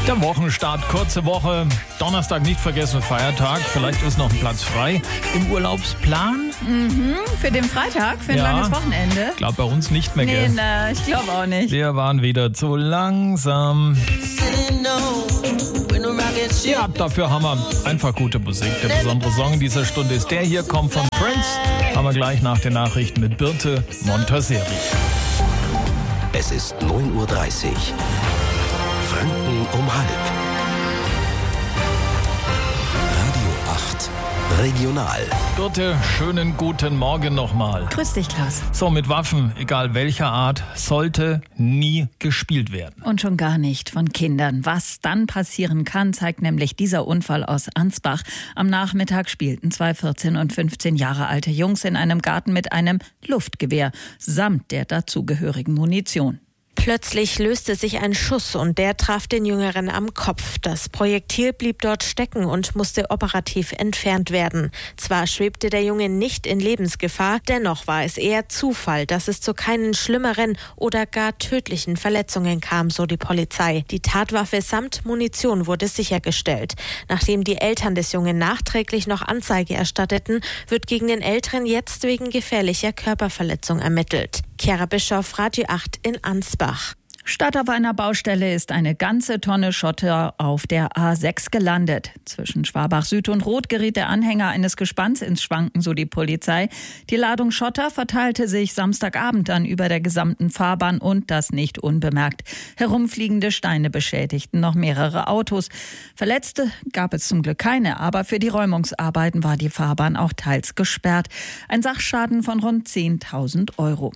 Der Wochenstart, kurze Woche, Donnerstag nicht vergessen, Feiertag, vielleicht ist noch ein Platz frei im Urlaubsplan. Für den Freitag, für ein langes Wochenende. Ich glaube bei uns nicht mehr, gell? Nee, ich glaube auch nicht. Wir waren wieder zu langsam. Ja, dafür haben wir einfach gute Musik. Der besondere Song dieser Stunde ist der hier, kommt von Prince. Haben wir gleich nach den Nachrichten mit Birte Montaseri. Es ist 9:30 Uhr. Franken um halb. Radio 8 Regional. Birte, schönen guten Morgen nochmal. Grüß dich, Klaus. So, mit Waffen, egal welcher Art, sollte nie gespielt werden. Und schon gar nicht von Kindern. Was dann passieren kann, zeigt nämlich dieser Unfall aus Ansbach. Am Nachmittag spielten zwei 14 und 15 Jahre alte Jungs in einem Garten mit einem Luftgewehr samt der dazugehörigen Munition. Plötzlich löste sich ein Schuss und der traf den Jüngeren am Kopf. Das Projektil blieb dort stecken und musste operativ entfernt werden. Zwar schwebte der Junge nicht in Lebensgefahr, dennoch war es eher Zufall, dass es zu keinen schlimmeren oder gar tödlichen Verletzungen kam, so die Polizei. Die Tatwaffe samt Munition wurde sichergestellt. Nachdem die Eltern des Jungen nachträglich noch Anzeige erstatteten, wird gegen den Älteren jetzt wegen gefährlicher Körperverletzung ermittelt. Chiara Bischoff, Radio 8 in Ansbach. Statt auf einer Baustelle ist eine ganze Tonne Schotter auf der A6 gelandet. Zwischen Schwabach Süd und Roth geriet der Anhänger eines Gespanns ins Schwanken, so die Polizei. Die Ladung Schotter verteilte sich Samstagabend dann über der gesamten Fahrbahn und das nicht unbemerkt. Herumfliegende Steine beschädigten noch mehrere Autos. Verletzte gab es zum Glück keine, aber für die Räumungsarbeiten war die Fahrbahn auch teils gesperrt. Ein Sachschaden von rund 10.000 Euro.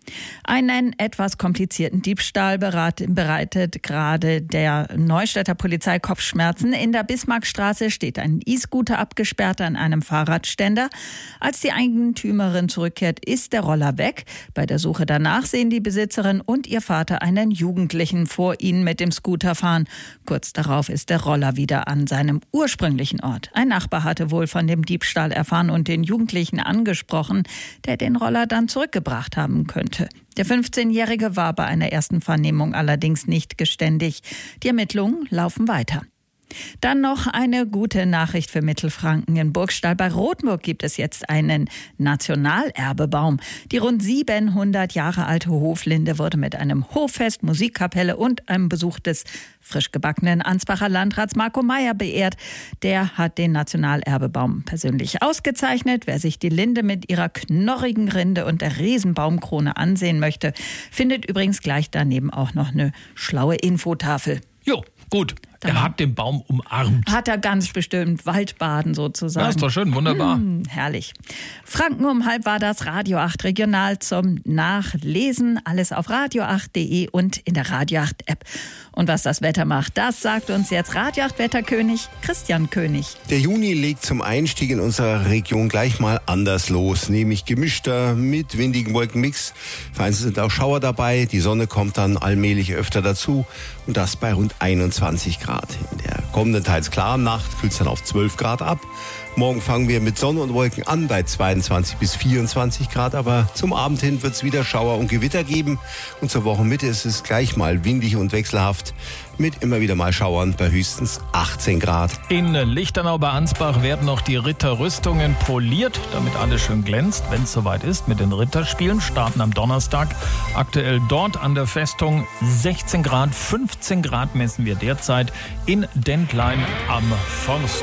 Einen etwas komplizierten Diebstahl bereitet gerade der Neustädter Polizei Kopfschmerzen. In der Bismarckstraße steht ein E-Scooter abgesperrt an einem Fahrradständer. Als die Eigentümerin zurückkehrt, ist der Roller weg. Bei der Suche danach sehen die Besitzerin und ihr Vater einen Jugendlichen vor ihnen mit dem Scooter fahren. Kurz darauf ist der Roller wieder an seinem ursprünglichen Ort. Ein Nachbar hatte wohl von dem Diebstahl erfahren und den Jugendlichen angesprochen, der den Roller dann zurückgebracht haben könnte. Der 15-Jährige war bei einer ersten Vernehmung allerdings nicht geständig. Die Ermittlungen laufen weiter. Dann noch eine gute Nachricht für Mittelfranken. In Burgstall bei Rothenburg gibt es jetzt einen Nationalerbebaum. Die rund 700 Jahre alte Hoflinde wurde mit einem Hoffest, Musikkapelle und einem Besuch des frisch gebackenen Ansbacher Landrats Marco Meyer beehrt. Der hat den Nationalerbebaum persönlich ausgezeichnet. Wer sich die Linde mit ihrer knorrigen Rinde und der Riesenbaumkrone ansehen möchte, findet übrigens gleich daneben auch noch eine schlaue Infotafel. Jo, gut. Er hat den Baum umarmt. Hat er ganz bestimmt. Waldbaden sozusagen. Ja, ist doch schön, wunderbar. Herrlich. Franken um halb war das Radio 8 Regional zum Nachlesen. Alles auf radio8.de und in der Radio 8 App. Und was das Wetter macht, das sagt uns jetzt Radio 8 Wetterkönig Christian König. Der Juni legt zum Einstieg in unserer Region gleich mal anders los, nämlich gemischter mit windigen Wolkenmix. Vereinzelt sind auch Schauer dabei. Die Sonne kommt dann allmählich öfter dazu und das bei rund 21 Grad. In der kommenden teils klaren Nacht kühlt es dann auf 12 Grad ab. Morgen fangen wir mit Sonne und Wolken an bei 22 bis 24 Grad, aber zum Abend hin wird es wieder Schauer und Gewitter geben. Und zur Wochenmitte ist es gleich mal windig und wechselhaft mit immer wieder mal Schauern bei höchstens 18 Grad. In Lichtenau bei Ansbach werden noch die Ritterrüstungen poliert, damit alles schön glänzt, wenn es soweit ist mit den Ritterspielen. Starten am Donnerstag. Aktuell dort an der Festung 16 Grad, 15 Grad messen wir derzeit in Dentlein am Forst.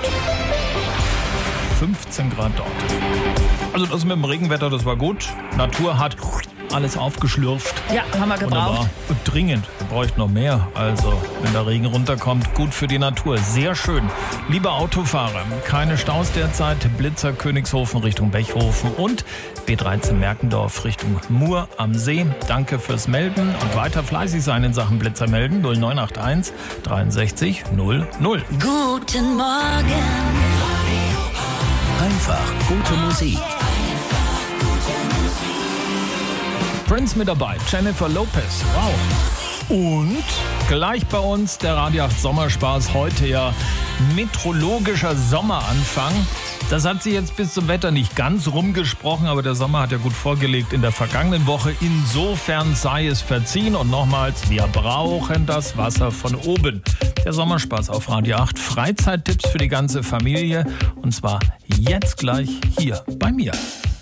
15 Grad dort. Also das mit dem Regenwetter, das war gut. Natur hat alles aufgeschlürft. Ja, haben wir gebraucht. Wunderbar. Und dringend. Wir bräuchten noch mehr. Also, wenn der Regen runterkommt, gut für die Natur. Sehr schön. Lieber Autofahrer, keine Staus derzeit. Blitzer Königshofen Richtung Bechhofen und B13 Merkendorf Richtung Mur am See. Danke fürs Melden und weiter fleißig sein in Sachen Blitzer melden. 0981 63 00. Guten Morgen. Einfach gute Musik. Prince mit dabei, Jennifer Lopez. Wow. Und gleich bei uns der Radio 8 Sommerspaß. Heute ja meteorologischer Sommeranfang. Das hat sie jetzt bis zum Wetter nicht ganz rumgesprochen, aber der Sommer hat ja gut vorgelegt in der vergangenen Woche. Insofern sei es verziehen. Und nochmals, wir brauchen das Wasser von oben. Der Sommerspaß auf Radio 8. Freizeittipps für die ganze Familie. Und zwar jetzt gleich hier bei mir.